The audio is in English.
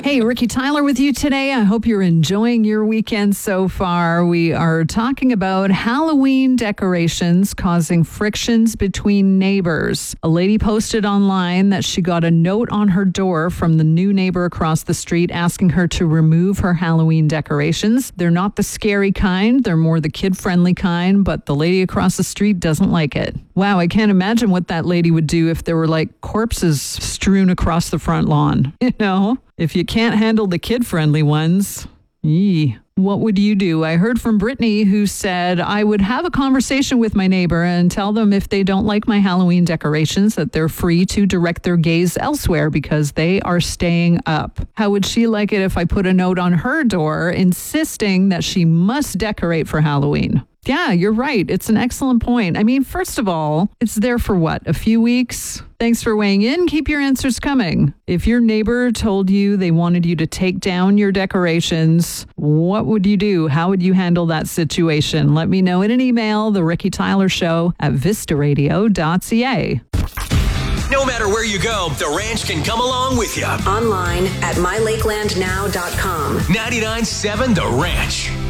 Hey, Ricky Tyler with you today. I hope you're enjoying your weekend so far. We are talking about Halloween decorations causing frictions between neighbors. A lady posted online that she got a note on her door from the new neighbor across the street asking her to remove her Halloween decorations. They're not the scary kind. They're more the kid-friendly kind, but the lady across the street doesn't like it. Wow, I can't imagine what that lady would do if there were like corpses strewn across the front lawn. You know, if you can't handle the kid-friendly ones, what would you do? I heard from Brittany, who said, I would have a conversation with my neighbor and tell them if they don't like my Halloween decorations that they're free to direct their gaze elsewhere because they are staying up. How would she like it if I put a note on her door insisting that she must decorate for Halloween? Yeah, you're right. It's an excellent point. I mean, first of all, it's there for what, a few weeks? Thanks for weighing in. Keep your answers coming. If your neighbor told you they wanted you to take down your decorations, what would you do? How would you handle that situation? Let me know in an email, The Ricky Tyler Show at vistaradio.ca. No matter where you go, the ranch can come along with you. Online at mylakelandnow.com. 99.7 The Ranch.